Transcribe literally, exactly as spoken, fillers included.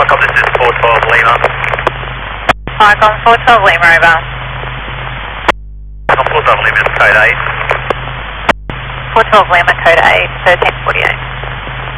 Vicom, this is four twelve Lima. Vicom, four twelve Lima, over. four twelve Lima, code eight. four twelve Lima, code eight, thirteen forty-eight.